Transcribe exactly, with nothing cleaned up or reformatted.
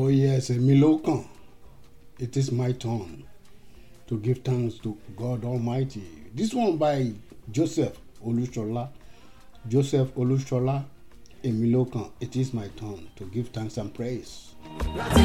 Oh yes, èmi ló kàn. It is my turn to give thanks to God Almighty. This one by Joseph Olushola. Joseph Olushola, èmi ló kàn. It is my turn to give thanks and praise.